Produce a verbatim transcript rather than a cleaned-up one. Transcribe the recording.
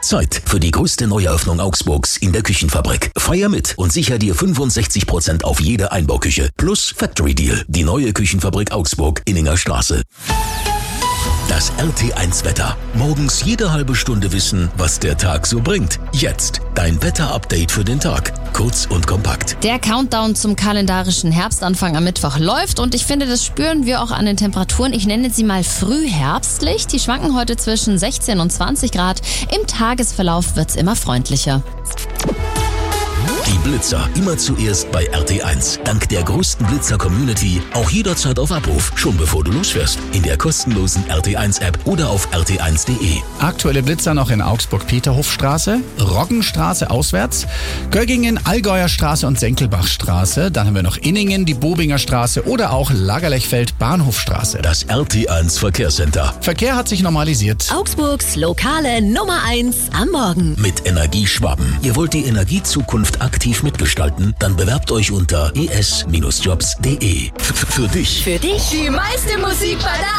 Zeit für die größte Neueröffnung Augsburgs in der Küchenfabrik. Feier mit und sicher dir fünfundsechzig Prozent auf jede Einbauküche. Plus Factory Deal. Die neue Küchenfabrik Augsburg, Inninger Straße. Das R T eins Wetter. Morgens jede halbe Stunde wissen, was der Tag so bringt. Jetzt dein Wetter-Update für den Tag. Kurz und kompakt. Der Countdown zum kalendarischen Herbstanfang am Mittwoch läuft und ich finde, das spüren wir auch an den Temperaturen. Ich nenne sie mal frühherbstlich. Die schwanken heute zwischen sechzehn und zwanzig Grad. Im Tagesverlauf wird's immer freundlicher. Die Blitzer immer zuerst bei R T eins. Dank der größten Blitzer-Community auch jederzeit auf Abruf, schon bevor du losfährst. In der kostenlosen R T eins App oder auf r t eins punkt de. Aktuelle Blitzer noch in Augsburg-Peterhofstraße, Roggenstraße auswärts, Göggingen, Allgäuer Straße und Senkelbachstraße. Dann haben wir noch Inningen, die Bobinger Straße oder auch Lagerlechfeld, Bahnhofstraße. Das R T eins Verkehrscenter. Verkehr hat sich normalisiert. Augsburgs lokale Nummer eins am Morgen. Mit Energieschwaben. Ihr wollt die Energiezukunft aktiv mitgestalten? Dann bewerbt euch unter e s Bindestrich jobs punkt de. F- Für dich. Für dich die meiste Musik bei der